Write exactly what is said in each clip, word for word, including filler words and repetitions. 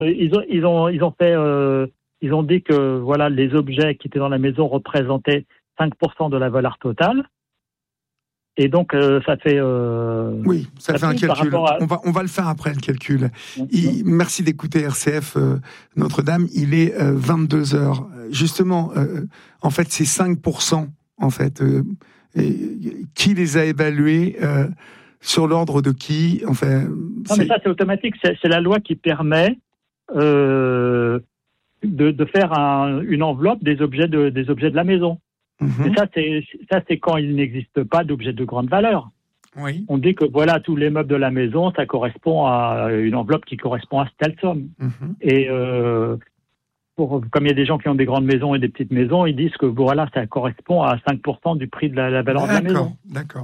Ils ont, ils ont, ils ont fait, euh, ils ont dit que voilà, les objets qui étaient dans la maison représentaient cinq pour cent de la valeur totale. Et donc, euh, ça fait... Euh, oui, ça, ça fait un calcul. À... On, va, on va le faire après, le calcul. Mmh. Il, merci d'écouter R C F euh, Notre-Dame. Il est euh, vingt-deux heures. Justement, euh, en fait, c'est cinq pour cent, en fait. Euh, et, qui les a évalués euh, sur l'ordre de qui enfin, Non, mais ça, c'est automatique. C'est, c'est la loi qui permet euh, de, de faire un, une enveloppe des objets de, des objets de la maison. Mmh. Et ça, c'est, ça, c'est quand il n'existe pas d'objet de grande valeur. Oui. On dit que voilà, tous les meubles de la maison, ça correspond à une enveloppe qui correspond à telle somme. Mmh. Et euh, pour, comme il y a des gens qui ont des grandes maisons et des petites maisons, ils disent que voilà, ça correspond à cinq pour cent du prix de la, la valeur d'accord, de la maison. D'accord,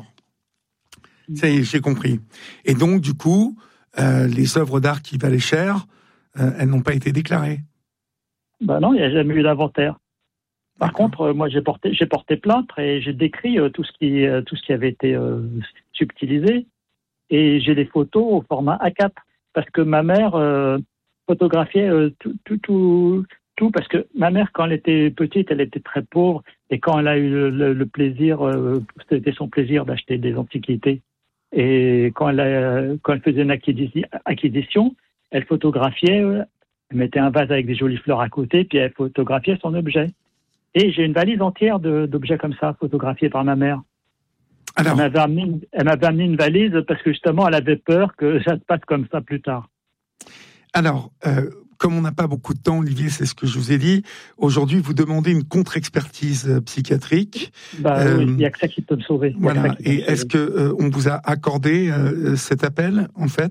ça y est, j'ai compris. Et donc, du coup, euh, les œuvres d'art qui valaient cher, euh, elles n'ont pas été déclarées. Ben non, il n'y a jamais eu d'inventaire. Par D'accord. contre, euh, moi, j'ai porté, j'ai porté plainte et j'ai décrit euh, tout ce qui, euh, tout ce qui avait été euh, subtilisé. Et j'ai des photos au format A quatre parce que ma mère euh, photographiait euh, tout, tout, tout, tout. Parce que ma mère, quand elle était petite, elle était très pauvre et quand elle a eu le, le, le plaisir, euh, c'était son plaisir d'acheter des antiquités. Et quand elle, a, quand elle faisait une acquisition, elle photographiait, euh, elle mettait un vase avec des jolies fleurs à côté, puis elle photographiait son objet. Et j'ai une valise entière de, d'objets comme ça, photographiés par ma mère. Alors, elle m'avait amené, elle m'avait amené une valise parce que justement, elle avait peur que ça se passe comme ça plus tard. Alors, euh, comme on n'a pas beaucoup de temps, Olivier, c'est ce que je vous ai dit, aujourd'hui, vous demandez une contre-expertise psychiatrique. Bah euh, oui, il n'y a que ça qui peut me sauver. Voilà. Et est-ce que euh, on vous a accordé euh, cet appel, en fait ?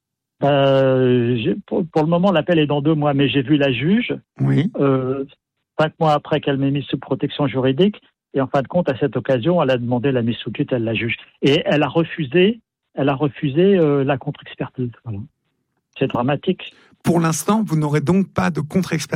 euh, j'ai, pour, pour le moment, l'appel est dans deux mois, mais j'ai vu la juge. Oui. Euh, Cinq mois après qu'elle m'ait mise sous protection juridique, et en fin de compte, à cette occasion, elle a demandé la mise sous tutelle, la juge. Et elle a refusé, elle a refusé euh, la contre-expertise. Voilà. C'est dramatique. Pour l'instant, vous n'aurez donc pas de contre-expertise ?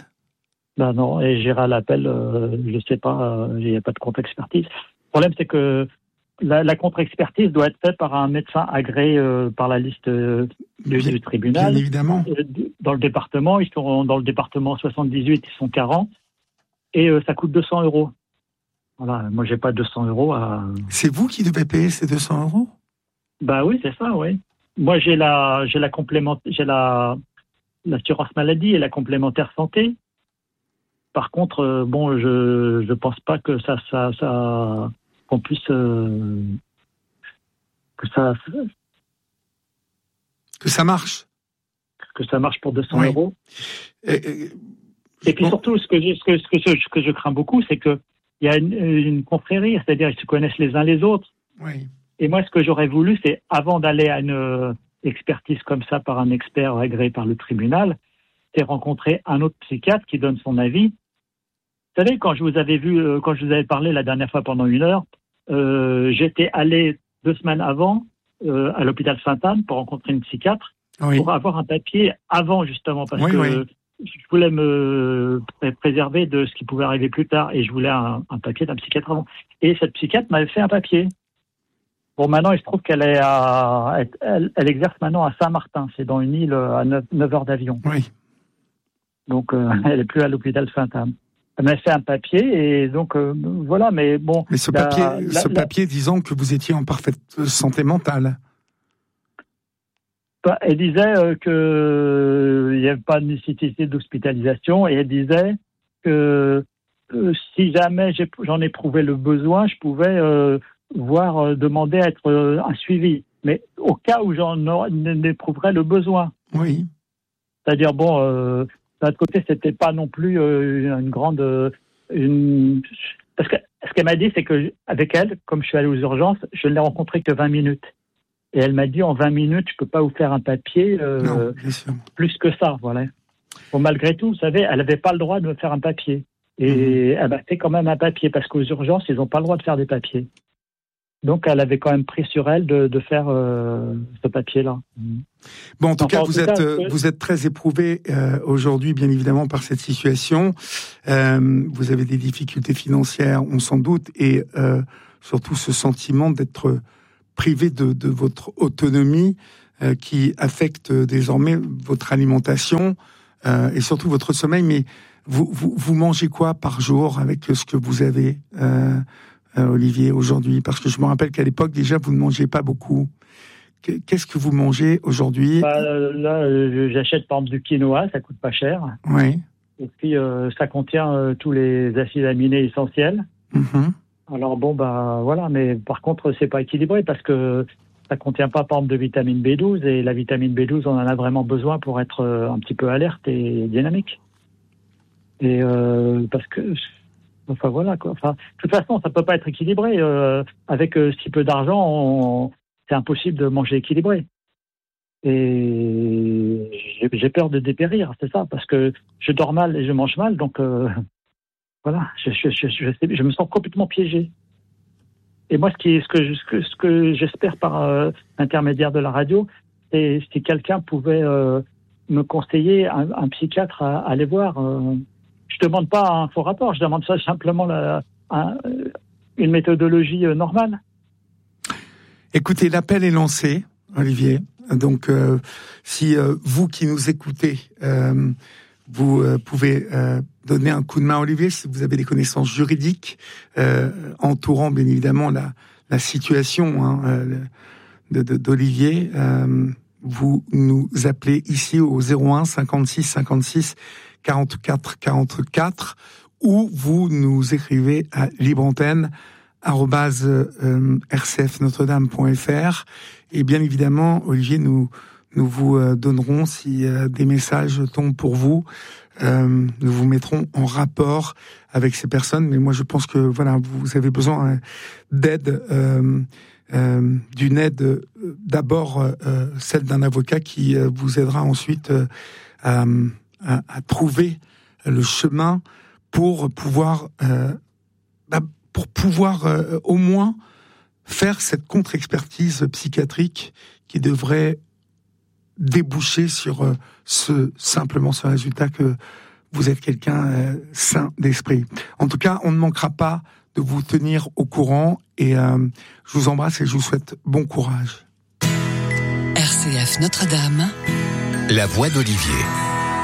Ben non, et j'irai à l'appel, euh, je ne sais pas, il euh, n'y a pas de contre-expertise. Le problème, c'est que la, la contre-expertise doit être faite par un médecin agréé euh, par la liste euh, du, bien, du tribunal. Bien évidemment. Dans le département, ils sont dans le département soixante-dix-huit, ils sont quarante, et euh, ça coûte deux cents euros. Voilà, moi j'ai pas deux cents euros à... C'est vous qui devez payer ces deux cents euros ? Bah oui, c'est ça, oui. Moi j'ai la, j'ai la complément, j'ai la, l'assurance maladie et la complémentaire santé. Par contre, euh, bon, je, je pense pas que ça, ça, ça, qu'on puisse, euh, que ça, que ça marche. Que ça marche pour deux cents oui. euros. Et, et, et puis bon. Surtout, ce que, je, ce, que, ce, que je, ce que je crains beaucoup, c'est qu'il y a une, une confrérie, c'est-à-dire ils se connaissent les uns les autres. Oui. Et moi, ce que j'aurais voulu, c'est, avant d'aller à une expertise comme ça par un expert agréé par le tribunal, c'est rencontrer un autre psychiatre qui donne son avis. Vous savez, quand je vous avais vu, quand je vous avais parlé la dernière fois pendant une heure, euh, j'étais allé deux semaines avant euh, à l'hôpital Sainte-Anne pour rencontrer une psychiatre. Oui. Pour avoir un papier avant, justement, parce oui, que oui. je voulais me préserver de ce qui pouvait arriver plus tard, et je voulais un, un papier d'un psychiatre avant. Et cette psychiatre m'avait fait un papier. Bon, maintenant, il se trouve qu'elle est à, elle, elle exerce maintenant à Saint-Martin, c'est dans une île à neuf heures d'avion. Oui. Donc, euh, elle est plus à l'hôpital Sainte-Anne. Elle m'a fait un papier, et donc, euh, voilà, mais bon... Mais ce, la, papier, la, ce la, papier disant que vous étiez en parfaite santé mentale. Elle disait euh, qu'il euh, n'y avait pas de nécessité d'hospitalisation, et elle disait que euh, si jamais j'ai, j'en éprouvais le besoin, je pouvais euh, voir euh, demander à être euh, un suivi. Mais au cas où j'en éprouverais le besoin. Oui. C'est-à-dire, bon, euh, d'un autre côté, c'était pas non plus euh, une grande... Euh, une... Parce que ce qu'elle m'a dit, c'est qu'avec elle, comme je suis allé aux urgences, je ne l'ai rencontrée que vingt minutes. Et elle m'a dit, en vingt minutes, je peux pas vous faire un papier euh, non, bien sûr. Plus que ça, voilà. Bon, malgré tout, vous savez, elle n'avait pas le droit de me faire un papier. Et mmh. elle m'a fait quand même un papier, parce qu'aux urgences, ils n'ont pas le droit de faire des papiers. Donc, elle avait quand même pris sur elle de, de faire euh, ce papier-là. Bon, en tout enfin, cas, en vous, tout êtes, cas euh, vous êtes très éprouvé euh, aujourd'hui, bien évidemment, par cette situation. Euh, vous avez des difficultés financières, on s'en doute, et euh, surtout ce sentiment d'être privé de, de votre autonomie euh, qui affectent désormais votre alimentation euh, et surtout votre sommeil. Mais vous, vous, vous mangez quoi par jour avec ce que vous avez, euh, euh, Olivier, aujourd'hui? Parce que je me rappelle qu'à l'époque, déjà, vous ne mangez pas beaucoup. Qu'est-ce que vous mangez aujourd'hui? Bah, là, euh, j'achète par exemple du quinoa, ça coûte pas cher. Oui. Et puis, euh, ça contient euh, tous les acides aminés essentiels. Mm-hmm. Alors bon, bah voilà, mais par contre, c'est pas équilibré parce que ça contient pas, par exemple, de vitamine B douze. Et la vitamine B douze, on en a vraiment besoin pour être euh, un petit peu alerte et dynamique. Et euh, parce que... Enfin, voilà, quoi. Enfin, de toute façon, ça peut pas être équilibré. Euh, avec euh, si peu d'argent, on... c'est impossible de manger équilibré. Et j'ai peur de dépérir, c'est ça, parce que je dors mal et je mange mal, donc euh, voilà, je, je, je, je, je me sens complètement piégé. Et moi, ce, qui, ce que, ce que, ce que j'espère par euh, l'intermédiaire de la radio, c'est si quelqu'un pouvait euh, me conseiller un, un psychiatre à, à aller voir. Euh, je demande pas un faux rapport, je demande ça simplement la, un, une méthodologie euh, normale. Écoutez, l'appel est lancé, Olivier. Donc, euh, si euh, vous qui nous écoutez, euh, vous euh, pouvez euh, donner un coup de main à Olivier, si vous avez des connaissances juridiques euh, entourant bien évidemment la, la situation hein, euh, de, de, d'Olivier, euh, vous nous appelez ici au zéro un cinquante-six cinquante-six quarante-quatre quarante-quatre ou vous nous écrivez à libre antenne arobase euh, r c f notre dame point f r et bien évidemment Olivier nous nous vous euh, donnerons si euh, des messages tombent pour vous euh, nous vous mettrons en rapport avec ces personnes, mais moi je pense que voilà vous avez besoin euh, d'aide euh, euh, d'une aide euh, d'abord euh, celle d'un avocat qui euh, vous aidera ensuite euh, à, à, à trouver le chemin pour pouvoir euh, bah, pour pouvoir euh, au moins faire cette contre-expertise psychiatrique qui devrait déboucher sur euh, ce simplement ce résultat que vous êtes quelqu'un euh, sain d'esprit. En tout cas, on ne manquera pas de vous tenir au courant et euh, je vous embrasse et je vous souhaite bon courage. R C F Notre-Dame, la voix d'Olivier.